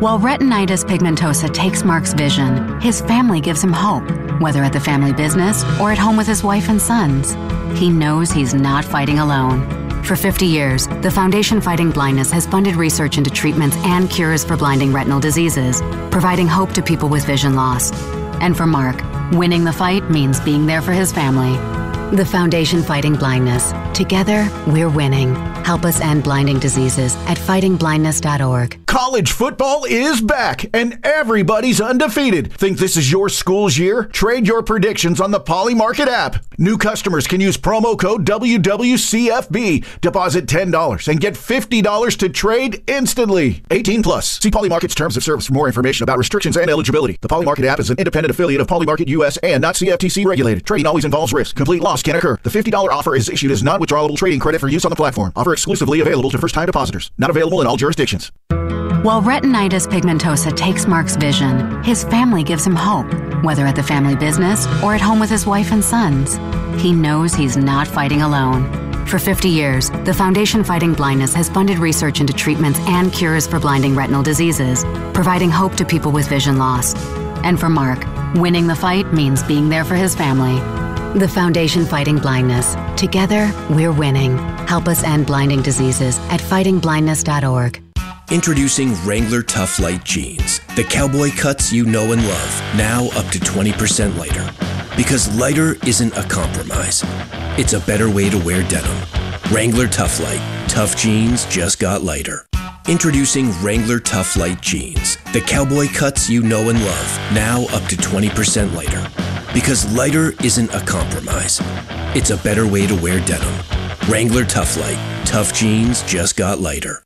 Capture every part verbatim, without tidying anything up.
While retinitis pigmentosa takes Mark's vision, his family gives him hope, whether at the family business or at home with his wife and sons. He knows he's not fighting alone. For fifty years, the Foundation Fighting Blindness has funded research into treatments and cures for blinding retinal diseases, providing hope to people with vision loss. And for Mark, winning the fight means being there for his family. The Foundation Fighting Blindness. Together, we're winning. Help us end blinding diseases at fighting blindness dot org. College football is back, and everybody's undefeated. Think this is your school's year? Trade your predictions on the Polymarket app. New customers can use promo code W W C F B, deposit ten dollars, and get fifty dollars to trade instantly. eighteen plus. See Polymarket's terms of service for more information about restrictions and eligibility. The Polymarket app is an independent affiliate of Polymarket U S and not C F T C regulated. Trading always involves risk. Complete loss can occur. The fifty dollars offer is issued as non-withdrawable trading credit for use on the platform. Offer exclusively available to first-time depositors. Not available in all jurisdictions. While retinitis pigmentosa takes Mark's vision, his family gives him hope, whether at the family business or at home with his wife and sons. He knows he's not fighting alone. For fifty years, the Foundation Fighting Blindness has funded research into treatments and cures for blinding retinal diseases, providing hope to people with vision loss. And for Mark, winning the fight means being there for his family. The Foundation Fighting Blindness. Together, we're winning. Help us end blinding diseases at fighting blindness dot org. Introducing Wrangler Tough Light Jeans. The cowboy cuts you know and love, now up to twenty percent lighter. Because lighter isn't a compromise. It's a better way to wear denim. Wrangler Tough Light. Tough jeans just got lighter. Introducing Wrangler Tough Light Jeans. The cowboy cuts you know and love, now up to twenty percent lighter. Because lighter isn't a compromise. It's a better way to wear denim. Wrangler Tough Light. Tough jeans just got lighter.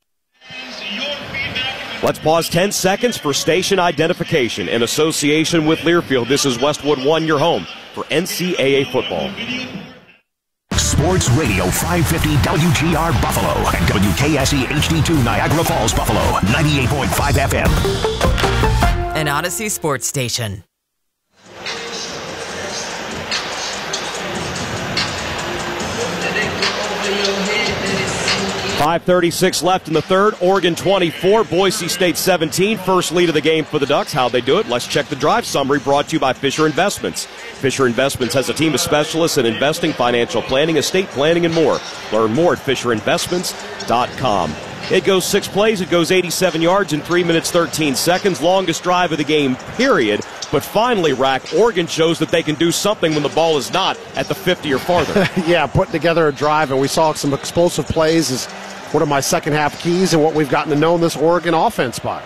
Let's pause ten seconds for station identification. In association with Learfield, this is Westwood One, your home for N C double A football. Sports Radio five fifty W G R Buffalo and W K S E H D two Niagara Falls, Buffalo, ninety-eight point five F M. An Odyssey sports station. five thirty-six left in the third. Oregon twenty-four, Boise State seventeen. First lead of the game for the Ducks. How'd they do it? Let's check the drive summary brought to you by Fisher Investments. Fisher Investments has a team of specialists in investing, financial planning, estate planning, and more. Learn more at fisher investments dot com. It goes six plays. It goes eighty-seven yards in three minutes, thirteen seconds. Longest drive of the game, period. But finally, Rack, Oregon shows that they can do something when the ball is not at the fifty or farther. Yeah, putting together a drive, and we saw some explosive plays is one of my second-half keys and what we've gotten to know in this Oregon offense by.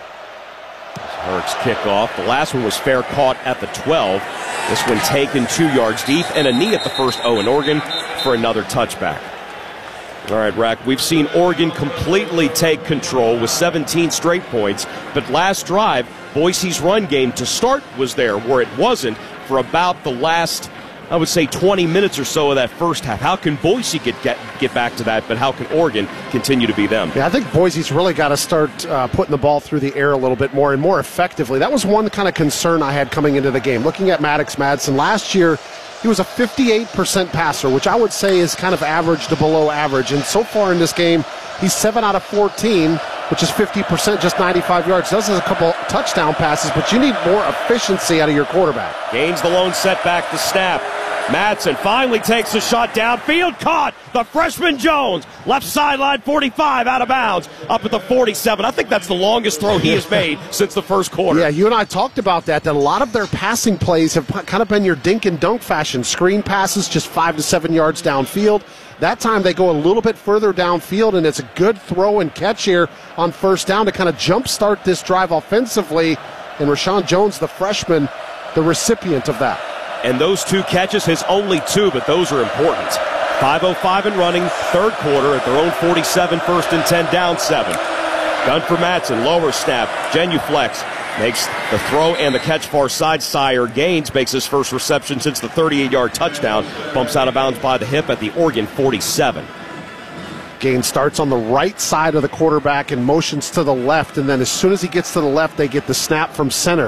Hurts kickoff. The last one was fair caught at the twelve. This one taken two yards deep and a knee at the first oh in Oregon for another touchback. All right, Rack, we've seen Oregon completely take control with seventeen straight points, but last drive, Boise's run game to start was there where it wasn't for about the last, I would say, twenty minutes or so of that first half. How can Boise get, get, get back to that, but how can Oregon continue to be them? Yeah, I think Boise's really got to start uh, putting the ball through the air a little bit more and more effectively. That was one kind of concern I had coming into the game. Looking at Maddox Madsen, last year he was a fifty-eight percent passer, which I would say is kind of average to below average. And so far in this game, he's seven out of fourteen, which is fifty percent, just ninety-five yards. Does a couple touchdown passes, but you need more efficiency out of your quarterback. Gains the lone setback, the snap. Madsen finally takes a shot downfield, caught. The freshman Jones, left sideline forty-five, out of bounds, up at the forty-seven. I think that's the longest throw he has made since the first quarter. Yeah, you and I talked about that, that a lot of their passing plays have kind of been your dink and dunk fashion. Screen passes just five to seven yards downfield. That time they go a little bit further downfield, and it's a good throw and catch here on first down to kind of jumpstart this drive offensively. And Rashawn Jones, the freshman, the recipient of that. And those two catches, his only two, but those are important. five oh five and running, third quarter at their own forty-seven, first and ten, down seven. Gun for Madsen, lower snap, genuflex, makes the throw and the catch far side. Sire Gaines makes his first reception since the thirty-eight-yard touchdown, bumps out of bounds by the hip at the Oregon forty-seven. Gaines starts on the right side of the quarterback and motions to the left, and then as soon as he gets to the left, they get the snap from center.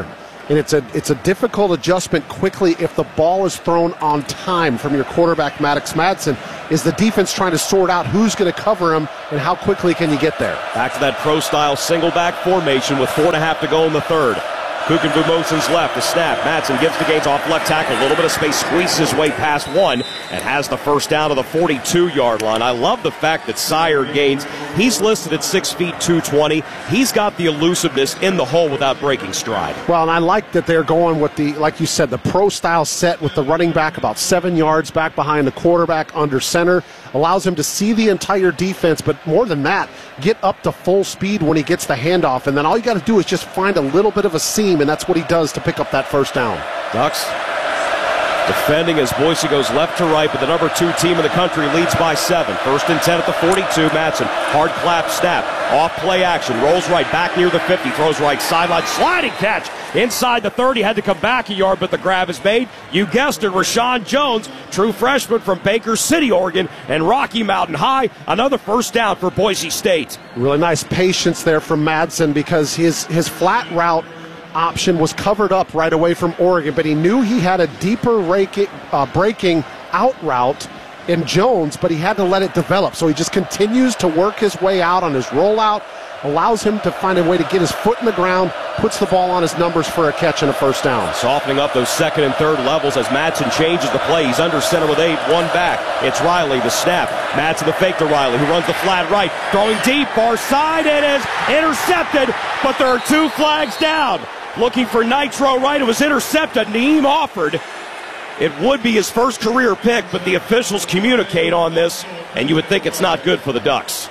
And it's a it's a difficult adjustment quickly if the ball is thrown on time from your quarterback, Maddox Madsen. Is the defense trying to sort out who's going to cover him and how quickly can you get there? Back to that pro-style single-back formation with four and a half to go in the third. Kukenbumosen's left, the snap. Madsen gives the Gaines off left tackle. A little bit of space, squeezes his way past one, and has the first down to the forty-two-yard line. I love the fact that Sire Gaines, he's listed at six feet two twenty. He's got the elusiveness in the hole without breaking stride. Well, and I like that they're going with the, like you said, the pro-style set with the running back about seven yards back behind the quarterback under center. Allows him to see the entire defense, but more than that, get up to full speed when he gets the handoff. And then all you got to do is just find a little bit of a seam, and that's what he does to pick up that first down. Ducks defending as Boise goes left to right, but the number two team in the country leads by seven. First and ten at the forty-two. Madsen, hard clap snap, off play action, rolls right back near the fifty, throws right sideline, sliding catch inside the thirty, had to come back a yard, but the grab is made. You guessed it, Rashawn Jones, true freshman from Baker City, Oregon, and Rocky Mountain High. Another first down for Boise State. Really nice patience there from Madsen because his his flat route option was covered up right away from Oregon, but he knew he had a deeper rake, uh, breaking out route in Jones, but he had to let it develop. So he just continues to work his way out on his rollout, allows him to find a way to get his foot in the ground, puts the ball on his numbers for a catch and a first down. Softening up those second and third levels as Madsen changes the play. He's under center with eight, one back. It's Riley, the snap. Madsen the fake to Riley, who runs the flat right, throwing deep, far side. It is intercepted, but there are two flags down. Looking for Nitro right. It was intercepted. Naeem offered. It would be his first career pick, but the officials communicate on this, and you would think it's not good for the Ducks.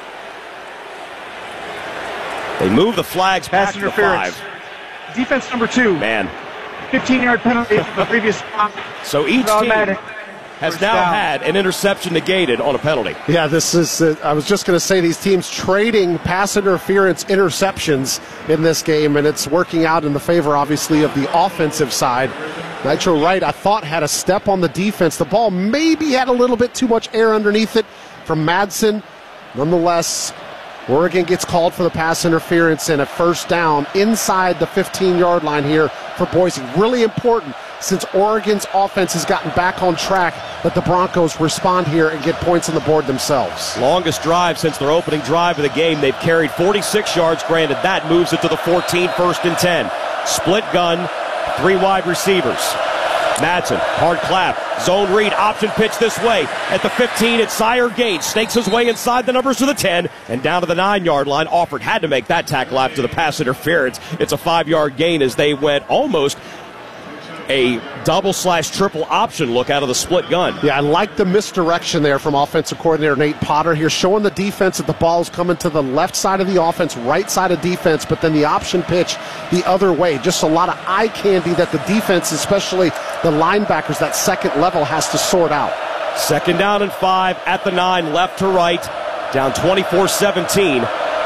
They move the flags back to the five. Defense number two. Man. fifteen-yard penalty for the previous round. So each team has now had an interception negated on a penalty. Yeah, this is, uh, I was just going to say, these teams trading pass interference interceptions in this game, and it's working out in the favor, obviously, of the offensive side. Nitro Wright, I thought, had a step on the defense. The ball maybe had a little bit too much air underneath it from Madsen. Nonetheless, Oregon gets called for the pass interference and a first down inside the fifteen-yard line here for Boise. Really important, since Oregon's offense has gotten back on track, that the Broncos respond here and get points on the board themselves. Longest drive since their opening drive of the game. They've carried forty-six yards. Granted, that moves it to the fourteen, first and ten. Split gun, three wide receivers. Madsen, hard clap, zone read, option pitch this way. At the fifteen, it's Sire Gaines, snakes his way inside the numbers to the ten, and down to the nine-yard line. Offord had to make that tackle after the pass interference. It's a five-yard gain as they went almost a double slash triple option look out of the split gun. Yeah, I like the misdirection there from offensive coordinator Nate Potter here, showing the defense that the ball's coming to the left side of the offense, right side of defense, but then the option pitch the other way. Just a lot of eye candy that the defense, especially the linebackers, that second level, has to sort out. Second down and five at the nine, left to right, down twenty-four seventeen.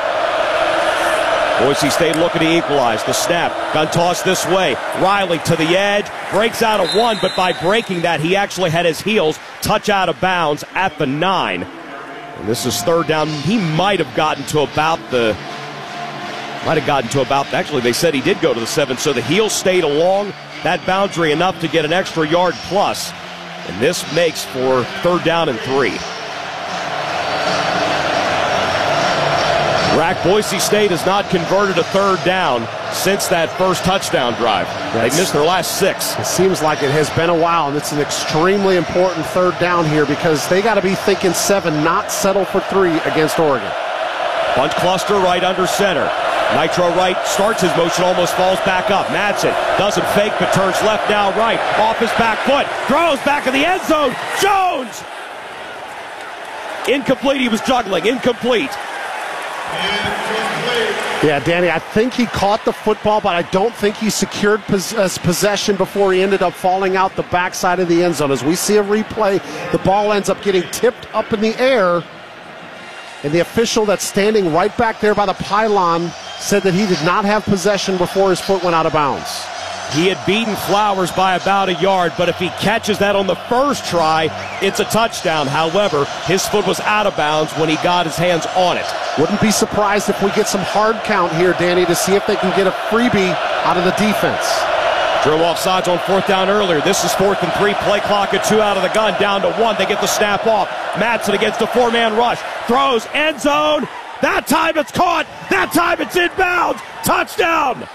Boise State looking to equalize. The snap, gun toss this way. Riley to the edge, breaks out of one, but by breaking that, he actually had his heels touch out of bounds at the nine. And this is third down. He might have gotten to about the, might have gotten to about, actually they said he did go to the seven, so the heels stayed along that boundary enough to get an extra yard plus. And this makes for third down and three. Rack, Boise State has not converted a third down since that first touchdown drive. They missed their last six. It seems like it has been a while, and it's an extremely important third down here because they got to be thinking seven, not settle for three against Oregon. Bunch cluster right under center. Nitro right starts his motion, almost falls back up. Madsen doesn't fake, but turns left, now right. Off his back foot, throws back in the end zone. Jones! Incomplete, he was juggling, incomplete. Yeah, Danny, I think he caught the football, but I don't think he secured pos- uh, possession before he ended up falling out the backside of the end zone. As we see a replay, the ball ends up getting tipped up in the air, and the official that's standing right back there by the pylon said that he did not have possession before his foot went out of bounds. He had beaten Flowers by about a yard, but if he catches that on the first try, it's a touchdown. However, his foot was out of bounds when he got his hands on it. Wouldn't be surprised if we get some hard count here, Danny, to see if they can get a freebie out of the defense. Drove off sides on fourth down earlier. This is fourth and three. Play clock at two out of the gun. Down to one. They get the snap off. Madsen against a four-man rush. Throws. End zone. That time it's caught. That time it's inbounds. Touchdown.